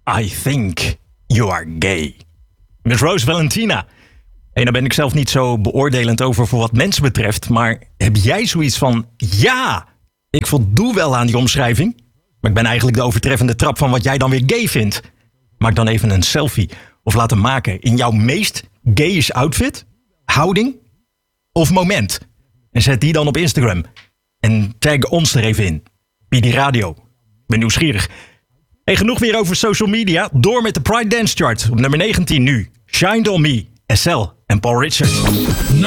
I think you are gay. Miss Rose Valentina. En daar ben ik zelf niet zo beoordelend over voor wat mensen betreft. Maar heb jij zoiets van... Ja, ik voldoe wel aan die omschrijving. Maar ik ben eigenlijk de overtreffende trap van wat jij dan weer gay vindt. Maak dan even een selfie. Of laat hem maken in jouw meest gayish outfit, houding of moment. En zet die dan op Instagram. En tag ons er even in. PD Radio. Ik ben nieuwsgierig. Hey, genoeg weer over social media. Door met de Pride Dance Chart. Op nummer 19 nu. Shine On Me, Essel en Paul Richards.